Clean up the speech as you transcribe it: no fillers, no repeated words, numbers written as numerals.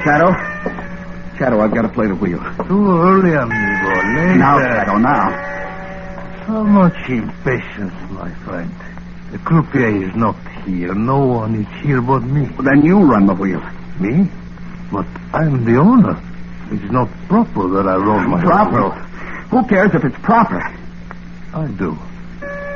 Shadow? Shadow, I've got to play the wheel. Too early, amigo. Later. Now, Shadow, now. So much impatience, my friend. The croupier is not here. No one is here but me. Well, then you run the wheel. Me? But I'm the owner. It's not proper that I roll my Proper? Who cares if it's proper? I do.